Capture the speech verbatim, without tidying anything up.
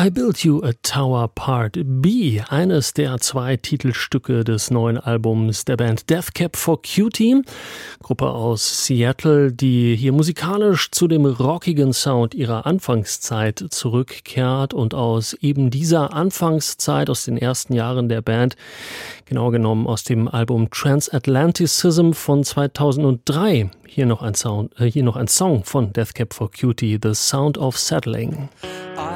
I Built You a Tower Part B, eines der zwei Titelstücke des neuen Albums der Band Death Cab for Cutie, Gruppe aus Seattle, die hier musikalisch zu dem rockigen Sound ihrer Anfangszeit zurückkehrt und aus eben dieser Anfangszeit, aus den ersten Jahren der Band, genau genommen aus dem Album Transatlanticism von zweitausenddrei, hier noch ein Sound, äh, hier noch ein Song von Death Cab for Cutie, The Sound of Settling.